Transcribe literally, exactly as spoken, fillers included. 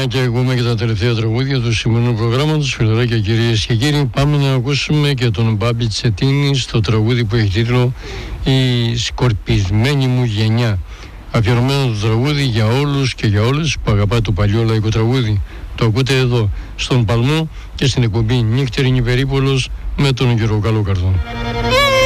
και ακούμε και τα τελευταία τραγούδια του σημερινού προγράμματος. Φιλαράκια, κυρίες και κύριοι, πάμε να ακούσουμε και τον Μπάμπη Τσετίνη στο τραγούδι που έχει τίτλο «Η σκορπισμένη μου γενιά». Αφιερωμένο το τραγούδι για όλους και για όλες που αγαπά το παλιό λαϊκό τραγούδι. Το ακούτε εδώ στον Παλμό και στην εκπομπή Νύχτερινη Περίπολος με τον Γιώργο Καλόκαρδο.